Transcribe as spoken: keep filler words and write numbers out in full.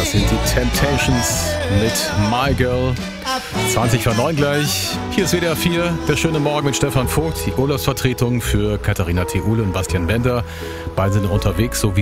Das sind die Temptations mit My Girl. zwanzig vor neun gleich. Hier ist W D R vier, der schöne Morgen mit Stefan Vogt. Die Urlaubsvertretung für Katharina Theule und Bastian Bender. Beide sind unterwegs, so wie